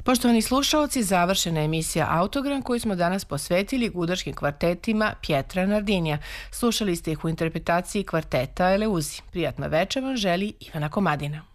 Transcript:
Poštovani slušalci, završena je emisija Autogram koju smo danas posvetili gudačkim kvartetima Pietra Nardinija. Slušali ste ih u interpretaciji kvarteta Eleuzi. Prijatno večer vam želi Ivana Komadina.